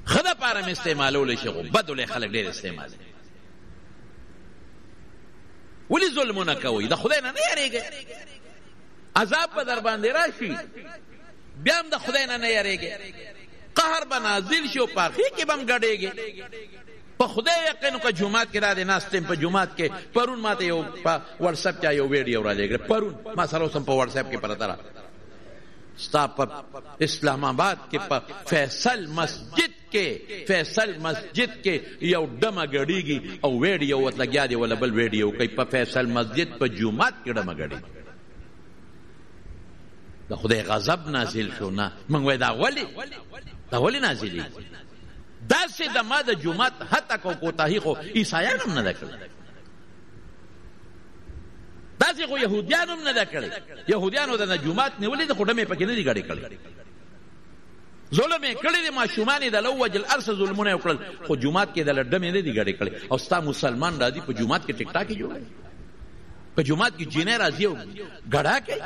ښه دپاره مې استعمالولی شي خو بدو لی خلک ډېر استعمالوي. ولې ظلمونه کوئ؟ د خدای نه نه یېرېږئ، عذاب به در باندې راشي بیا هم د خدای نه نه یېرېږئ، قهر به نازل شي او په هغې کې به هم ګډېږئ. په خدای یقین وکړه جومات کې دا دی ناست یم په جومات کې. پرون ما ته یو په وټساپ چا یو ویډیو رالېږلی، پرون ما سره اوس هم په وټساپ کې پرته ده، ستا په اسلام آباد کې په فیصل مسجد کې یو ډمه ګډېږي او ویډیو ورته لګیا دی ولا بل ویډیو کوي، په فیصل مسجد په جومات کې ډمه ګډېږي. د خدای غضب نازل شو. نه موږ وایو دا ولې نازلېږي؟ داسې د ما د جومات حتی کو کوتاهي خو عیسایان هم نه ده کړې، داسې خو یهودیان هم نه ده کړې. یهودیانو د جومات نیولې ده خو ډمې پکې نه دي ګډې کړې، ظلم یې کړی دی، ماشومان یې د لو وجل ارسه ظلمونه یې وکړل، خو جومات کې د ډمې نه دي ګډې کړې. او ستا مسلمان راځي په جومات کې ټیک ټاکې جوړوي، په جومات کې جینۍ راځي او ګډا کوي.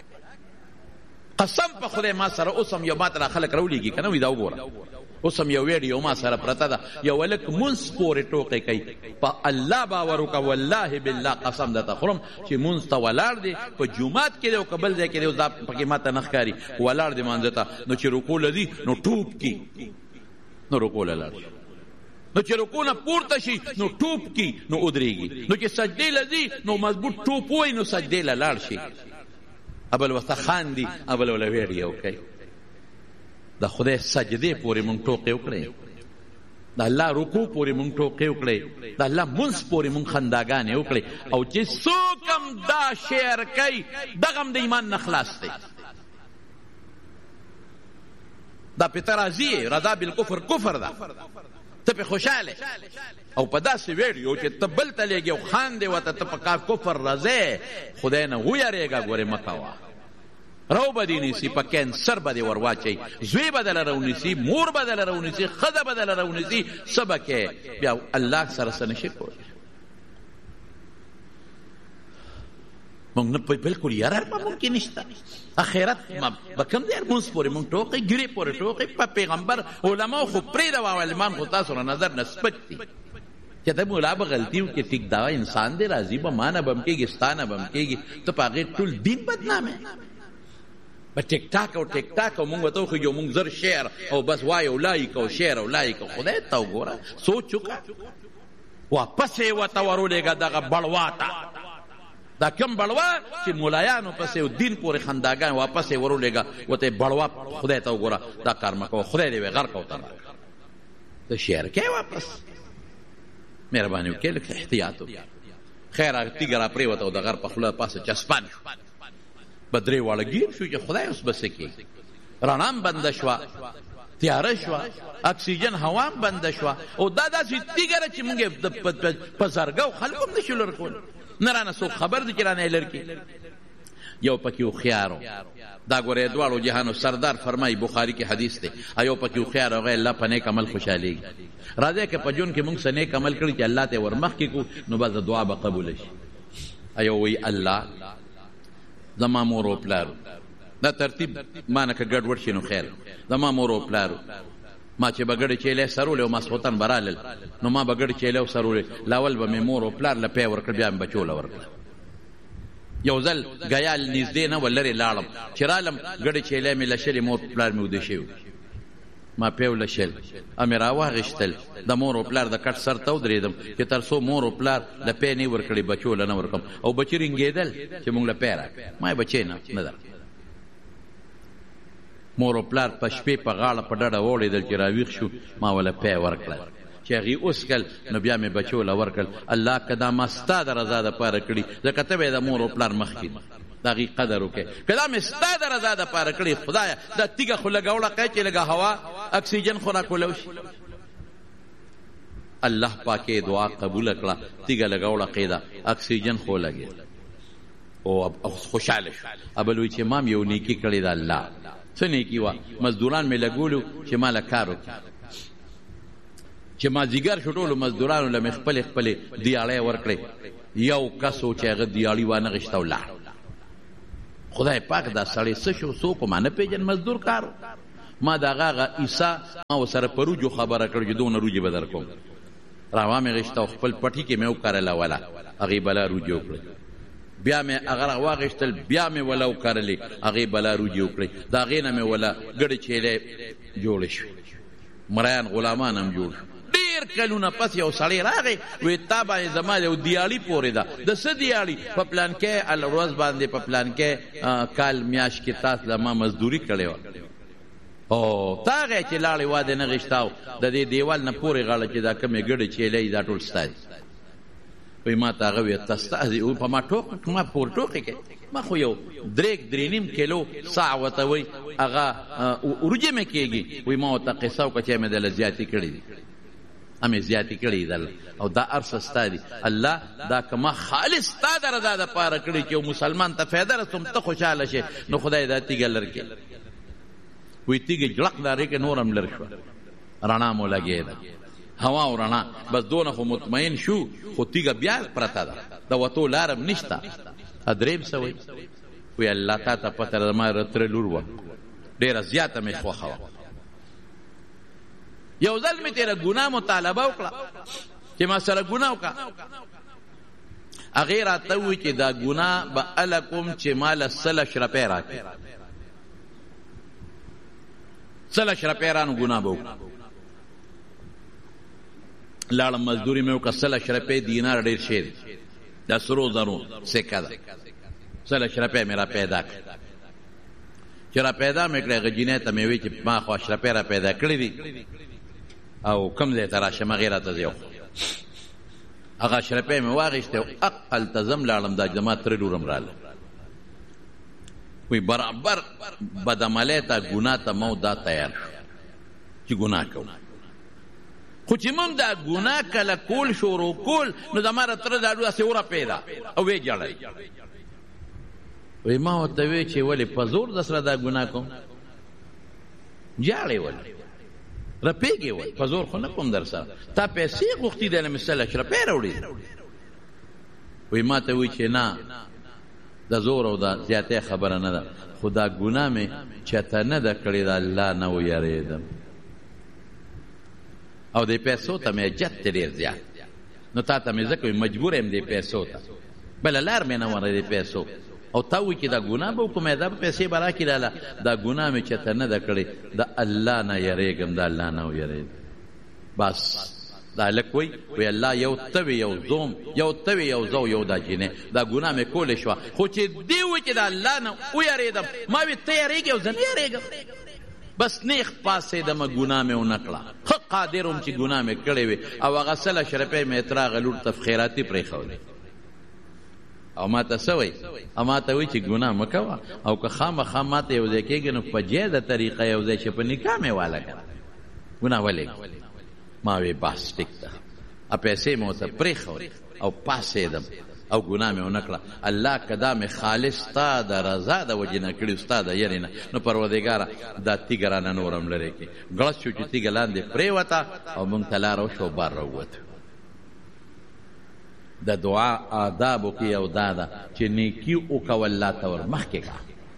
قسم په خدای ما سره اوس هم یو ما ته خلک راولېږي که نه وي دا وګوره، اوس هم یو ویډیو ما سره پرته ده، یو هلک مونځ پورې ټوقې کوي. په الله باور وکړه، والله بالله قسم درته خورم چې مونځ ته ولاړ دی په جومات کې دی او که بل ځای کې دی، اوس دا پکې ما ته نه ښکاري، ولاړ دی مانځه ته، نو چې رکوع له ځي نو ټوپ کي، نو رکوع له لاړ شي، نو چې رکوع نه پورته شي نو ټوپ کي، نو ودرېږي، نو چې سجدې له ځي نو مضبوط ټوپ ووایي نو سجدې له لاړ شي. ابل ورته خاندي، ابل وله ویډیو کوي. د خدای سجدې پورې مونږ ټوقې وکړې، د الله رکوع پورې مونږ ټوقې وکړې، د الله منځ پورې مونږ خنداګانې وکړې. او چې څوک هم دا شعر کوي دغه هم د ایمان نه خلاص دی. دا پې ته راضي رضا بالکفر کفر ده، ته پې خوشحاله او په داسې ویډیو چې ته بل ته لېږې او خاندې ورته ته په کار کفر رضی. خدای نه ویرېږه، ګورې مه کوه. رو به دې نیسي، په کینسر به دې ور واچوي، زوی به دله راونیسي، مور به دله راونیسي، ښځه به دله راونیسي، څه به کوې؟ بیا الله سره څه نشي کولی. مونږ نه بلکل یاره په مونږ کې نشته. اخرت به کوم دی؟ مونځ پورې مونږ ټوقې، ګیرې پورې ټوقې. په پیغمبر علماو خو پرېږده، عالمان خو تاسو نه نظر نه سپک دي چې ته مولا به غلطي وکړې، ټیک دا انسان دی، راځي به ما نه به هم کېږي، ستا نه به هم کېږي، ته په هغې ټول دین بدنامې. به ټیک ټاک او ټیک ټاک او مونږ ورته وښیږو مونږ زر شعر او بس وایو لایک او شعر او لایک. خدای ته وګوره، سوچ وکړه، واپس یې ورته ورولېږه دغه بړوا ته، دا کوم بړوا چې مولایانو پسې او دین پورې خنداګان واپس یې ورولېږه ورته بړوا. خدای ته وګوره دا کار مه کوه، خدای دې وې غرق او تباه کړه. ته شعر کوې واپس، مهرباني وکړې لږ احتیاط وکړه. خیر هغه تیږه را پرېوته او د غر په خوله پاسه چسپان شو، به درې واړه ګیر شو چې خدای اوس به څه کوي. رڼا هم بنده شوه، تیاره شوه، اکسیجن هوا هم بنده شوه. او دا داسې تیږه ده چې موږ په زرګو خلکو هم نشو لرې کولی، نه رانه څوک خبر دی چې رانه یې لر کړي. یو پکې هوښیار و، دا ګوره دواړو جهانو سردار فرمایي، بخاري کې حدیث دی، یو پکې هوښیار هغه الله په نیک عمل خوشحالېږي. راځئ که په ژوند کې موږ څه نیک عمل کړي چې الله ته یې ور مخکې کړو نو بس دعا به قبوله شي. یو وایي الله زما مور او پلارو، دا ترتیب ما نه که ګډوډ شي نو خیر، زما مور او پلارو ما چې به ګډې چیلې سرولې او ماسخوتن به رالل نو ما به ګډې چیلې او سرولې، لاول به مې مور او پلار له پی ورکړ، بیا مې بچو له ورکړه. یو ځل ګیال نږدې نه و لرې لاړم، چې رالم ګډې چیلې مې لشلې، مور پلار مې وده شوي، ما پی ولشل، مې راواغېشتل، د مور او پلار د کټ سر ته ودرېدم چې تر څو مور او پلار له پی نه ورکړې بچو له نه ورکړم. او بچي رنګېدل چې مونږ له پی راکړه، ما یې بچې نه در. مور او پلار په شپې په غاړه په ډډه وړېدل چې راویښ شو، ما وله پی ورکړه چې هغې اوس کل نو بیا مې بچو له ورکړل. الله که دا ما ستا د رضا دپاره کړي، ځکه ته به یې د مور او پلار مخکې د هغې قدر وکړې. که دا مې ستا د رضا دپاره کړي، خدایه دا تیږه خو لږه وړقی چې لږه هوا اکسیجن خو را کولو شي. الله پاکې دعا قبوله کړه، تیږه لږه وړقېده، اکسیجن خو لګېد او خوشحاله شو. ابل وایي چې ما م یو نیکي کړې ده. الله څه نیکي وه؟ مزدوران مې لګولو چې ما له کار وکړي، چې ما زیګر شو ټولو مزدورانو له مې خپلې خپلې دیاړۍ ورکړې. یو کس و چې هغه دیاړي وانغېشته ولاړ. خدای پاک دا سړی څه شو؟ څوک ما نه پېژن، مزدور کار ما د هغه عیسی ما ورسره په روجو خبره کړه چې دونه روجې به در کوم راوا مې غشته او خپل پټي کې مې وکرله ولا هغې بلا روجې وکړې بیا مې هغه واغېشتل بیا مې ولا وکرلې هغې بلا روجې وکړې د هغې نه مې ولا ګډې چیلې جوړې شوې مریان غلامان هم جوړ شو ډېر کلونه پس یو سړی راغی وایي تا باندې زما یو دیاړي پورې ده د څه دیاړي په پلانکې ورځ باندې په پلانکې کال میاشت کې تاسو له ما مزدوري کړې وه او تا هغې چې لاړې واده نه غېشته او د دې دیوال نه پورې غاړه چې دا کومې ګډې چیلې دا ټول ستا دي وایي ما ته هغه ویل ته ستا دي په ما ټوک ما پور ټوکې کوې ما خو یو 3.5 کیلو ساع ورته وایي هغه وریجې مې کېږي وایي ما ورته قصه وکړه چې مې دله زیاتې کړې دي همې زیاتې کړې دله او دا ارسه ستا دي الله دا که ما خالص ستا د رضا دپاره کړې چې یو مسلمان ته فایده رسوم ته خوشحاله شې نو خدای دا تیږه لر کړي وی تیږه جړق دارې کې نور هم لر شوه رڼا مو لګېده هوا او رڼا بس دونه خو مطمئن شو خو تیږه بیا پرته ده د وتو لارم نشته دریم څه وایي وی الله تا ته پته ده زما رتره لور وه ډېره زیاته مې خوښه وه یو ځل مې تېره ګناه مطالبه وکړه چې ما سره ګناه وکړه هغې راته ووایي چې دا ګناه به هله کوم چې ما له 100 روپۍ راکړي 100 روپۍ رانو ګناه به وکړه لاړم مزدوري مې وکړه 100 روپۍ دینار ډېر شی دی دا سرو زرو سکه ده 100 روپۍ مې را پیدا کړه چې را پیدا مې کړې هغه جینۍ ته مې وایي چې ما خو 100 روپۍ را پیدا کړې دي او کوم ځای ته راشم هغې راته زه یو هغه 100 روپۍ مې واخېستې او عقل ته ځم لاړم دا زما تره لورم راله وی برابر بدعملی ته ګناه ته مو دا تیار شو چې ګناه کوو خو چې موږ دا ګناه کله کول شروع کول نو زما را تره دا داسې ورپې ده او ویې ژړل وی ما ورته وی چې ولې په زور در سره دا ګناه کوم ژاړې ولې رپېږې ولې په زور خو نه کوم در سره تا پیسې غوښتي دی نه مې 100 روپۍ راوړي وی ما ته وی چې نه د زور او د زیاتې خبره نه ده خو دا ګناه مې چېته نه ده کړې د الله نه ویرېدم او د پیسو ته مې جت ډېر زیات نو تا ته مې ځکه مجبور یم د پیسو ته بله لار مې نه وره د پیسو او تا وایي چې دا ګناه به وکړم دا به پیسې به راکړي لاله دا ګناه مې چېته نه ده کړې د الله نه یېرېږم د الله نه ویرېږم بس دا هلک وی الله یو ته وي یو زوم یو ته وي یو زو یو دا جینۍ دا ګناه مې کولی شوه خو چې دې وایي چې د الله نه ویرېدم ما وی ته یېرېږې او زه نه یېرېږم بس نیخ پاسېدمه ګناه مې ونه کړه ښه قادر وم چې ګناه مې کړې وي او هغه 100 روپۍ مې تراغه لور ته خیراتي پرېښودې او ما ته څه وایي او ما ته وایي چې ګناه مه کوه او که خامخا ما ته یو ځای کېږي نو په جایزه طریقه یو ځای چې په نکاح مې واله کړه ګناه ولې ما وی بس ټیک ده پیسې مې ورته پرېښودې او پاسېدم او ګناه مې ونه کړه الله که دا مې خالص ستا د رضا د وجې نه کړي ستا د یرې نه نو پروردګاره دا تیږه رانه نور هم لرې کړي ګړس شو چې تیږه لاندې پرېوته او موږ ته لاره وشوه بار راووتو د دعا آدابو کې یو دا ده چې نیکي وکوه الله ته ور مخکې کړه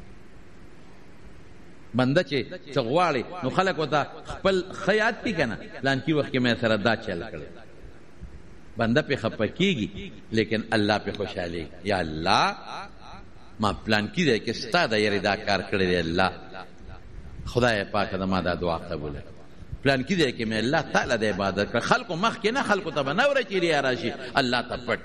بنده چې څه غواړي نو خلک ورته خپل ښه یاد کړي که نه پلانکي وخت کې مې سره دا چل کړی بنده پې خفه کېږي لیکن الله پې خوشحالېږي یا الله ما پلانکي دی کې ستا د یارې دا کار کړی دی الله خدای پاکه د ما دا دعا قبوله پلانکي دی کې مې الله تعالی د عبادت کړ خلکو مخکې نه خلکو ته به نه وره چې ریا راشي الله ته پټ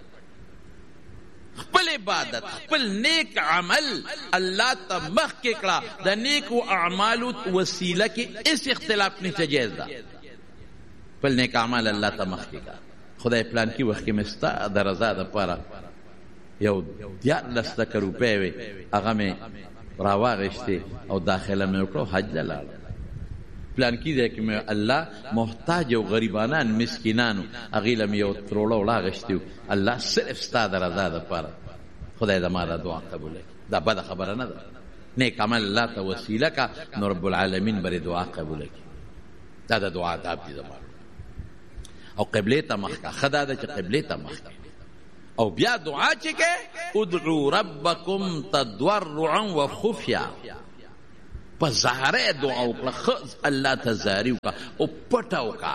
خپل عبادت خپل نیک عمل الله ته مخکې کړه د نیکو اعمالو وسیله کې هېڅ اختلاف نشته جایز ده خپل نیک عمل الله ته مخکې کړه خدای پلان کې وخت کې مې ستا د رضا دپاره یو 14 روپۍ وې هغه مې راواغېستې او داخله مې وکړه حج ته لاړم پلان کې دی کې مې الله محتاج او غریبانان مسکینانو هغې له مې یو تروړه وړاغېستې و الله صرف ستا د رضا دپاره خدای زما دا دعا قبوله کړي دا بده خبره نه ده نیک عمل الله ته وسیله که نو رب العالمین برې دعا قبوله کړي دا د دعا آداب دي زما او قبلې ته مخ که ښه دا ده چې قبلې ته مخ که او بیا دعا چې کې ادعو ربکم تضرعا و خفیا په زهره دعا وکړه، ښه الله ته زاري وکړه او پټه وکړه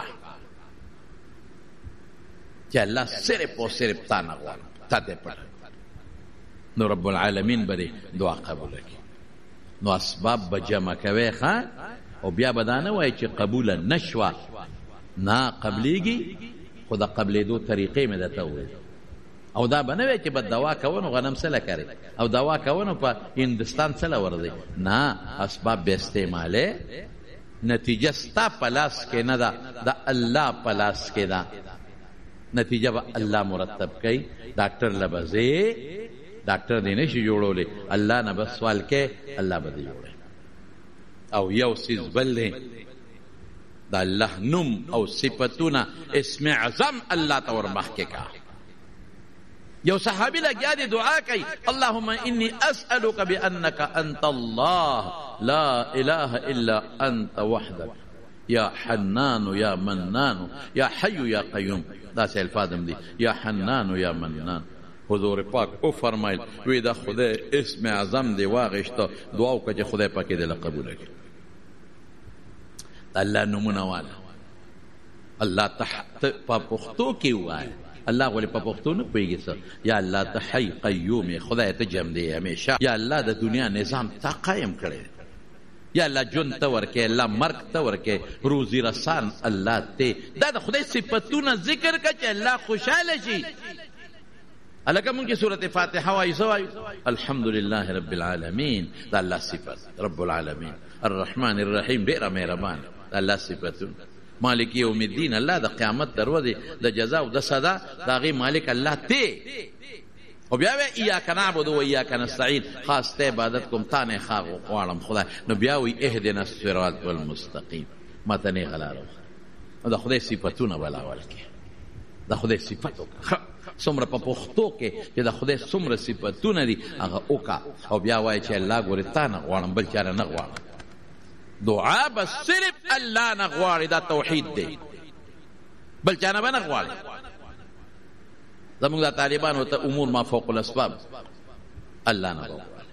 چې الله صرف او صرف تا نه غواړم، تا ته پټه، نو رب العالمین به دعا قبوله کړي. نو اسباب به جمع کوي ښه، او بیا به دا نه وایي چې قبوله نه شوه، نه قبلیږي، خو د قبلېدو طریقې مې درته وویل. او دا به نه وایي چې به دوا کوو نو غنم څه له کرې، او دوا کوو نو په هندوستان څه له ورځئ. نه، اسباب به استعمالې، نتیجه ستا په لاس کې نه ده، د الله په لاس کې ده. نتیجه به الله مرتب کوي. ډاکټر له به ځې، ډاکټر دې نه شي جوړولی، الله نه به سوال کوې، الله به دې جوړوي. او یو څیز بل دی، د الله نوم او صفتونه اسم اعظم الله ته ور مخکې کا. یو صحابي لګیا دی دعا کوي، اللهم انی اسألک بانک انت الله لا اله الا انت وحدک یا حنان یا منان یا حی یا قیوم. داسې الفاظم دي، یا حنان یا منان. حضور پاک او فرمایل وی دا خدای اسم اعظم دی، واغشته دعا وکړه چې خدای پاک دې له قبوله کړي. الله نمونه والا الله په پښتو کې وایي، الله ولې په پښتو نه پوهېږي څه؟ یا الله ته حی قیوم یې، خدای ته جمع دی همیشه. یا الله د دنیا نظام تا قایم کړی، یا الله ژوند ته ورکې، الله مرګ ته ورکې، روزي رسان الله ته. دا د خدای صفتونه ذکر کړه چې الله خوشحاله شي. هلکه مونږ چې سورة فاتحه وایو څه وایو؟ الحمدلله رب العالمین. دا الله صفت، رب العالمین الرحمن الرحیم، ډېره مهربان، دا الله صفتونه. مالک یوم الدین، الله د قیامت دروازې د جزا او د سزا د هغې مالک الله ته. او بیا وایي ایاک نعبد و ایاک نستعین، خاص ته عبادت کوم، تا نه ښه غواړم خدای. نو بیا وایي اهدنا الصراط المستقیم، ما ته نیغه لاره وښیه. د خدای صفتونه بلاول کې، د خدای صفت وکړه څومره په پښتو کې چې د خدای څومره صفتونه دي هغه وکړه. او بیا وایي چې الله ګورې تا نه غواړم، بل چا نه غواړم. دعا به صرف الله نه غواړي، دا توحید دی، بل چا نه به نه غواړي. زمونږ دا طالبان ورته امور ما فوق الاسباب، الله نه به غواړي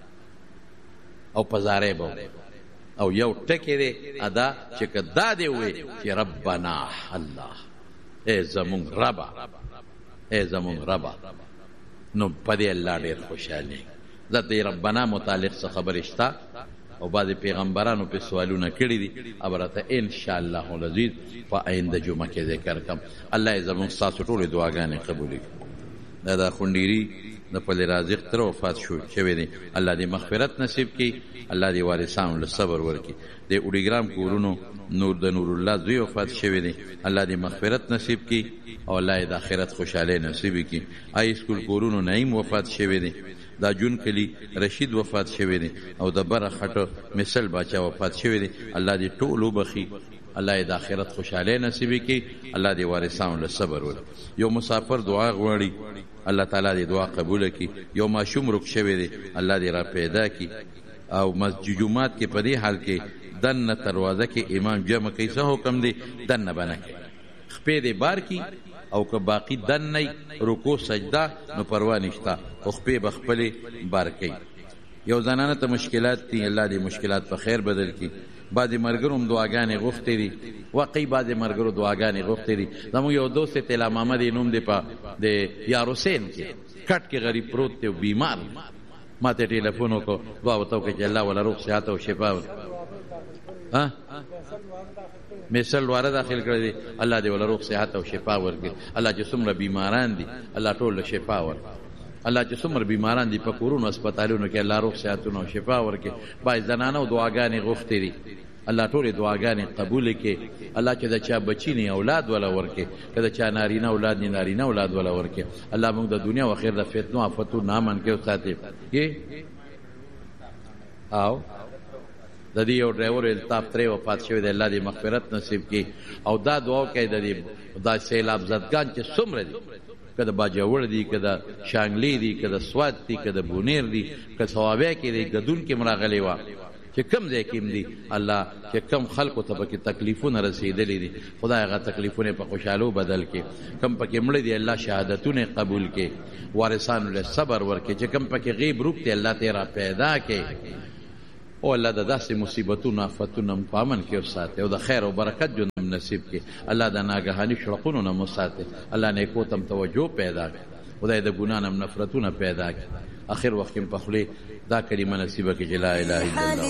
او په زارۍ به. او یو ټکی دی ادا چې که دا دی ووایي چې ربنا الله، ای زمونږ ربه، ای زمونږ ربه، نو په دې الله ډېر خوشحالي. زه د ربنا متعلق څه خبرې شته او بعضې پیغمبرانو پې سوالونه کړي دي، او راته انشاءالله العزیز په آینده جمعه کې ذکر کړم. الله یې زموږ ستاسو ټولې دعاګانې قبولې کړي. دا د خونډیري د پل رازق تر وفات شوی دی، الله دې مغفرت نصیب کړي، الله دې وارثانو له صبر ورکړي. د اوډیګرام کورونو نور د نور الله زوی وفات شوی دی، الله دې مغفرت نصیب کړي او الله یې د آخرت خوشحالۍ نصیب کړي. های سکول کورونو نعیم وفات شوی دی، دا جون کلی رشید وفات شوی دی، او د بره خټو مثل باچا وفات شوی دی. الله دې ټول وبخي، الله یې د آخرت خوشحالۍ نصیب کړي، الله دې وارثانو له صبر ورکړي. یو مسافر دعا غواړي، الله تعالی دې دعا قبوله کړي. یو ماشوم رک شوی دی، الله دې را پیدا کړي. او مسجد جمعات کې په دې حال کې دننه دروازه کې امام جمع کوي، څه حکم دی؟ دننه به نه کوي، خپې دې بار کړي، او که باقی دن نه رکوع سجده نو پروا نشته، خو خپې به خپلې بار کوي. یو زنانه ته مشکلات دي، الله دې مشکلات په خیر بدل کړي. بعضې ملګرو هم دعاګانې غوښتې دي، واقعي بعضې ملګرو دعاګانې غوښتې دي. زموږ یو دوست دی طلا محمد یې نوم دی، په د یار حسین کې کټ کې غریب پروت دی او بیمار. ما ته ټلیفون وکړو، دعا ورته وکړه چې الله وله روغ صحت او شفا ورکړي. میسل واره داخل کړی دی، الله دې وله روغ صحت او شفا ورکړي. الله چې څومره بیماران دي الله ټول له شفا ورکړي. الله چې څومره بیماران دي په کورونو هسپتالونو کې الله روغ صحتونه او شفا ورکړي. بعضې زنانو دعاګانې غوښتې دي، الله ټولې دعاګانې قبولې کړي. الله چې د چا بچي نه اولاد وله ورکړي، که د چا نارینه اولاد نه نارینه اولاد وله ورکړي. الله موږ د دنیا و آخر د فتنو آفتو نه امن کړي او ساتي. او د دې یو ډرایور الطاف ترې وفات شوی دی، الله دې مغفرت نصیب کړي. او دا دعا کوي د دې دا سیلاب زدګان چې څومره دي، که د باجوړ دي، که د شانګلې دي، که د سوات دي، که د بونیر دي، که ثوابه کې دي، ګدون کې مراغلې وه، چې کم ځای کې دي الله چې کم خلکو ته پکې تکلیفونه رسېدلي دي، خدای هغه تکلیفونه په خوشحالو بدل کړي. کم پکې مړه دي الله شهادتونه قبول کړي، وارثانو له صبر ورکړي. چې کم پکې غیب روک دي الله ته را پیدا کړي. او الله د داسې مصیبتونو آفتونو په امن کې وساتي او د خیر او برکت ژوند نصیب کړي. الله د ناګهاني شړقونو نه وساتي. الله نیکو ته توجه پیدا کړي. خدای د ګناه نه نفرتونه پیدا کړي. اخر وخت په خولې دا کلمه نصیبه کړي چې لا اله الا الله.